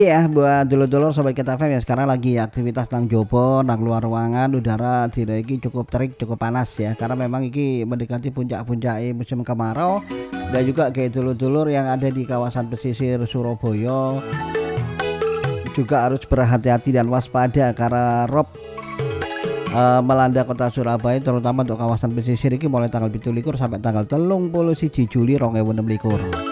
Iya, buat dulur-dulur Sobat Kita FM ya sekarang lagi aktivitas nang jobo, nang luar ruangan, udara dina iki cukup terik, cukup panas ya. Karena memang iki mendekati puncak-puncak musim kemarau dan juga kayak dulur-dulur yang ada di kawasan pesisir Surabaya juga harus berhati-hati dan waspada karena rob melanda kota Surabaya terutama untuk kawasan pesisir iki mulai tanggal 17 sampai tanggal 31 Juli 2026.